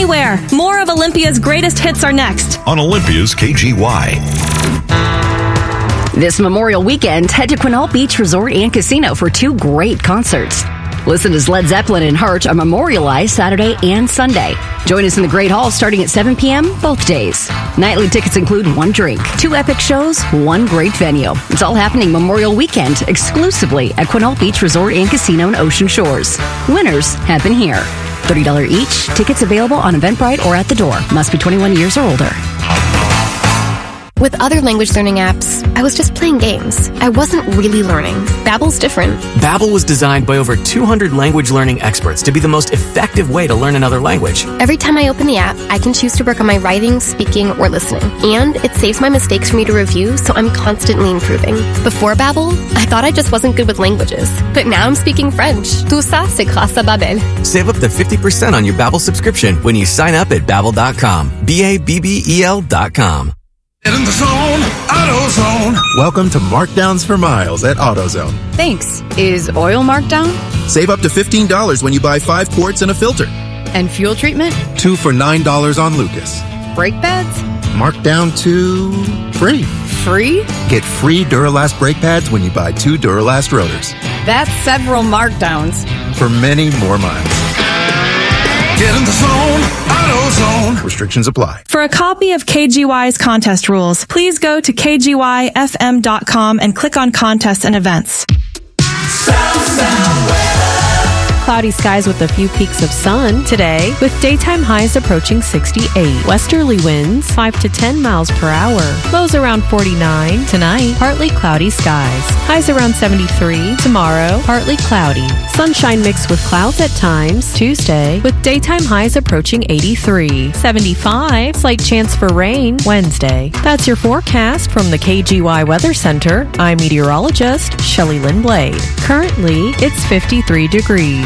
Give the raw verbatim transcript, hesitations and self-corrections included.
everywhere. More of Olympia's greatest hits are next on Olympia's K G Y. This Memorial Weekend, head to Quinault Beach Resort and Casino for two great concerts. Listen as Led Zeppelin and Hurt are memorialized Saturday and Sunday. Join us in the Great Hall starting at seven p.m. both days. Nightly tickets include one drink, two epic shows, one great venue. It's all happening Memorial Weekend exclusively at Quinault Beach Resort and Casino in Ocean Shores. Winners happen here. thirty dollars each. Tickets available on Eventbrite or at the door. Must be twenty-one years or older. With other language learning apps, I was just playing games. I wasn't really learning. Babbel's different. Babbel was designed by over two hundred language learning experts to be the most effective way to learn another language. Every time I open the app, I can choose to work on my writing, speaking, or listening. And it saves my mistakes for me to review, so I'm constantly improving. Before Babbel, I thought I just wasn't good with languages. But now I'm speaking French. Tout ça, c'est grâce à Babbel. Save up to fifty percent on your Babbel subscription when you sign up at babbel dot com. B A B B E L dot com. Get in the zone, AutoZone. Welcome to Markdowns for Miles at AutoZone. Thanks. Is oil marked down? Save up to fifteen dollars when you buy five quarts and a filter. And fuel treatment? Two for nine dollars on Lucas. Brake pads? Marked down to free. Free? Get free Duralast brake pads when you buy two Duralast rotors. That's several markdowns. For many more miles. Get in the zone, AutoZone. Restrictions apply. For a copy of K G Y's contest rules, please go to K G Y F M dot com and click on contests and events. Sound, sound, Cloudy skies with a few peaks of sun today, with daytime highs approaching sixty-eight. Westerly winds five to ten miles per hour. Lows around forty-nine. Tonight, partly cloudy skies. Highs around seventy-three. Tomorrow, partly cloudy. Sunshine mixed with clouds at times. Tuesday, with daytime highs approaching eighty-three. seventy-five. Slight chance for rain Wednesday. That's your forecast from the K G Y Weather Center. I'm meteorologist Shelley Lynn Blade. Currently, it's fifty-three degrees.